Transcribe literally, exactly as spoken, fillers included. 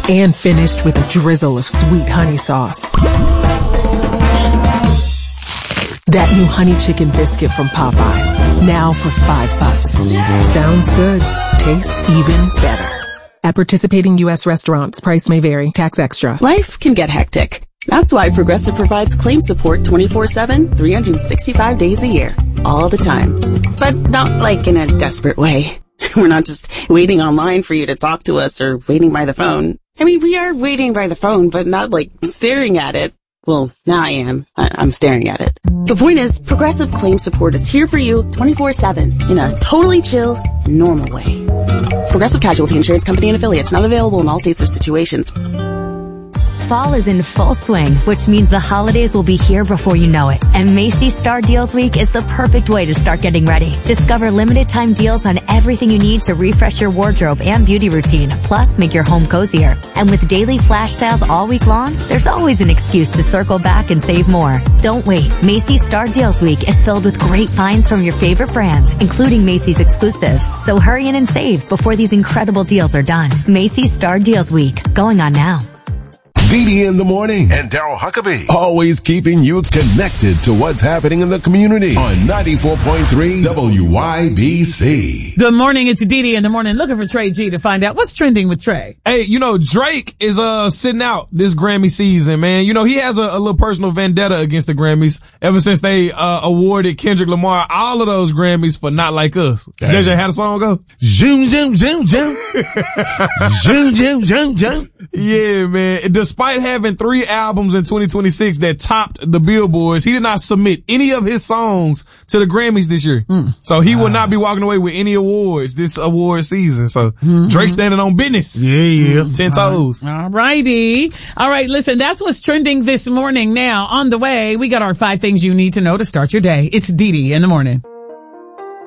And finished with a drizzle of sweet honey sauce. That new honey chicken biscuit from Popeyes, now for five bucks. Sounds good. Tastes even better. At participating U S restaurants, price may vary. Tax extra. Life can get hectic. That's why Progressive provides claim support twenty-four seven, three hundred sixty-five days a year. All the time. But not like in a desperate way. We're not just waiting online for you to talk to us or waiting by the phone. I mean, we are waiting by the phone, but not like staring at it. Well, now I am. I- I'm staring at it. The point is, Progressive Claim Support is here for you twenty-four seven in a totally chill, normal way. Progressive Casualty Insurance Company and Affiliates, not available in all states or situations. Fall is in full swing, which means the holidays will be here before you know it. And Macy's Star Deals Week is the perfect way to start getting ready. Discover limited time deals on everything you need to refresh your wardrobe and beauty routine, plus make your home cozier. And with daily flash sales all week long, there's always an excuse to circle back and save more. Don't wait. Macy's Star Deals Week is filled with great finds from your favorite brands, including Macy's exclusives. So hurry in and save before these incredible deals are done. Macy's Star Deals Week, going on now. Didi in the morning and Daryl Huckabee, always keeping you connected to what's happening in the community on ninety-four point three W Y B C. Good morning, it's Didi in the morning. Looking for Trey G to find out what's trending with Trey. Hey, you know, Drake is uh sitting out this Grammy season, man. You know, he has a, a little personal vendetta against the Grammys ever since they uh awarded Kendrick Lamar all of those Grammys for Not Like Us. Damn. J J, how the song go? Zoom, zoom, zoom, zoom. Zoom, zoom, zoom, zoom. Yeah, man. Despite having three albums in twenty twenty-six that topped the Billboards, he did not submit any of his songs to the Grammys this year. Mm. So he will not be walking away with any awards this award season. So mm-hmm. Drake standing on business. Yeah, yeah. Ten toes. All righty. All right, listen, that's what's trending this morning. Now, on the way, we got our five things you need to know to start your day. It's Didi in the morning.